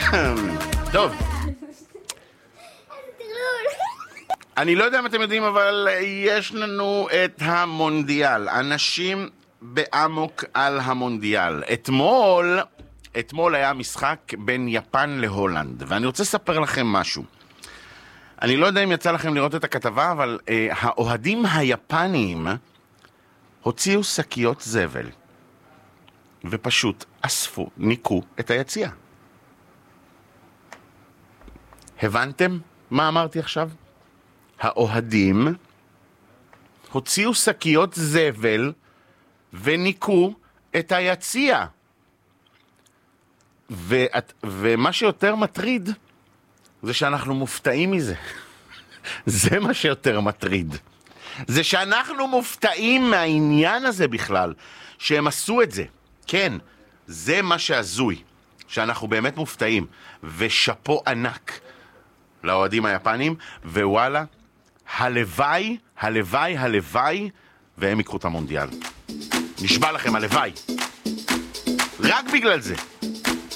טוב. אני לא יודע אם אתם יודעים, אבל יש לנו את המונדיאל. אנשים באמוק על המונדיאל. אתמול היה משחק בין יפן להולנד, ואני רוצה לספר לכם משהו. אני לא יודע אם יצא לכם לראות את הכתבה, אבל האוהדים היפניים הוציאו שקיות זבל, ופשוט אספו, ניקו את היציאה. הבנתם מה אמרתי עכשיו? האוהדים הוציאו שקיות זבל וניקו את היציאה. ומה שיותר מטריד זה שאנחנו מופתעים מזה. זה מה שיותר מטריד. זה שאנחנו מופתעים מהעניין הזה בכלל, שהם עשו את זה. כן, זה מה שעזוי, שאנחנו באמת מופתעים. ושפו ענק לאוהדים היפנים, ווואלה, הלוואי, והם יקחו את המונדיאל. נשבע לכם, הלוואי. רק בגלל זה.